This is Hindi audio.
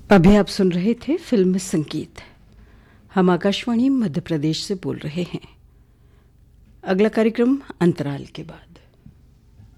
अभी आप सुन रहे थे फिल्म संगीत। हम आकाशवाणी मध्य प्रदेश से बोल रहे हैं। अगला कार्यक्रम अंतराल के बाद।